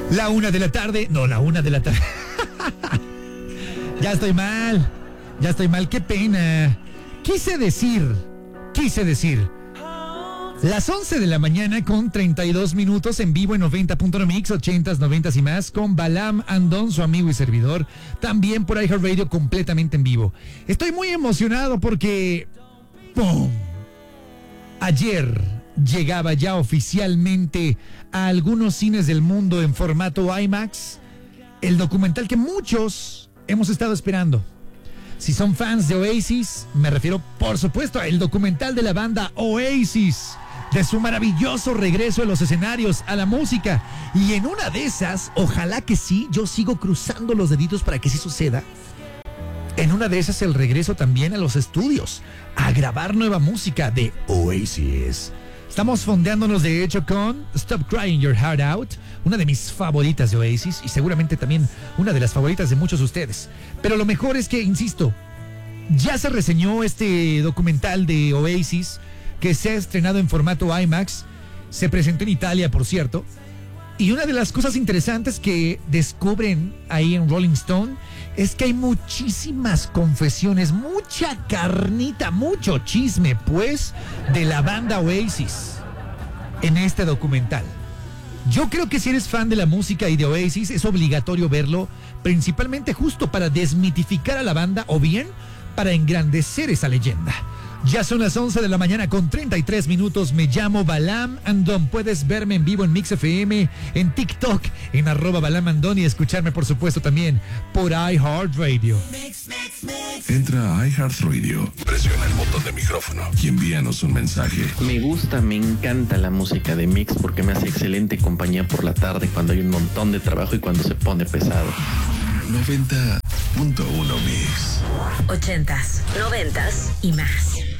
La 1 de la tarde. No, la 1 de la tarde. Ya estoy mal. Qué pena. Quise decir. Las 11 de la mañana con 32 minutos en vivo en 90.9 Mix, 80s, 90s y más, con Balam Andón, su amigo y servidor, también por iHeartRadio completamente en vivo. Estoy muy emocionado porque ¡pum! Ayer llegaba ya oficialmente a algunos cines del mundo en formato IMAX el documental que muchos hemos estado esperando. Si son fans de Oasis, me refiero por supuesto al documental de la banda Oasis, de su maravilloso regreso a los escenarios, a la música. Y en una de esas, ojalá que sí, yo sigo cruzando los deditos para que sí suceda. En una de esas el regreso también a los estudios, a grabar nueva música de Oasis. Estamos fondeándonos de hecho con Stop Crying Your Heart Out, una de mis favoritas de Oasis y seguramente también una de las favoritas de muchos de ustedes. Pero lo mejor es que, insisto, ya se reseñó este documental de Oasis que se ha estrenado en formato IMAX, se presentó en Italia, por cierto, y una de las cosas interesantes que descubren ahí en Rolling Stone es que hay muchísimas confesiones, mucha carnita, mucho chisme, pues, de la banda Oasis en este documental. Yo creo que si eres fan de la música y de Oasis, es obligatorio verlo, principalmente justo para desmitificar a la banda o bien para engrandecer esa leyenda. Ya son las 11 de la mañana con 33 minutos. Me llamo Balam Andón. Puedes verme en vivo en Mix FM, en TikTok, en @BalamAndón y escucharme, por supuesto, también por iHeartRadio. Entra a iHeartRadio, presiona el botón de micrófono y envíanos un mensaje. Me encanta la música de Mix porque me hace excelente compañía por la tarde cuando hay un montón de trabajo y cuando se pone pesado. 90.1 Mix. 80s, 90s y más.